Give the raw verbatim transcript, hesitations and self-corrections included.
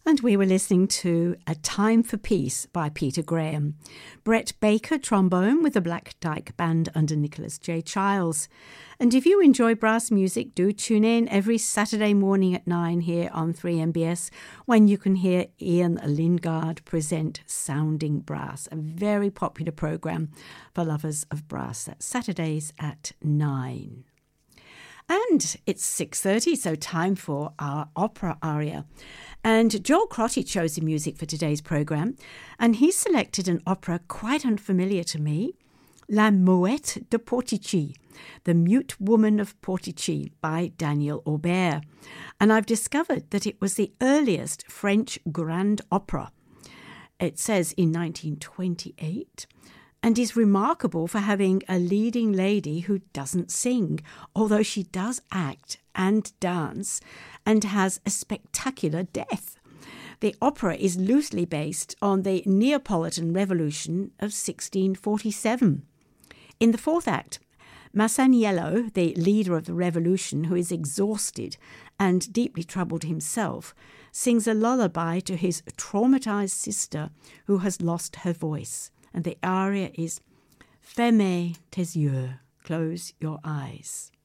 And we were listening to A Time for Peace by Peter Graham. Brett Baker, trombone with the Black Dyke Band under Nicholas J. Childs. And if you enjoy brass music, do tune in every Saturday morning at nine here on three M B S when you can hear Ian Lingard present Sounding Brass, a very popular programme for lovers of brass. That's Saturdays at nine. And it's six thirty, so time for our opera aria. And Joel Crotty chose the music for today's programme, and he selected an opera quite unfamiliar to me, La Muette de Portici, The Mute Woman of Portici by Daniel Aubert. And I've discovered that it was the earliest French grand opera. It says in nineteen twenty-eight, and is remarkable for having a leading lady who doesn't sing, although she does act and dance and has a spectacular death. The opera is loosely based on the Neapolitan Revolution of sixteen forty-seven. In the fourth act, Masaniello, the leader of the revolution, who is exhausted and deeply troubled himself, sings a lullaby to his traumatized sister who has lost her voice. And the aria is Fermez tes yeux, close your eyes.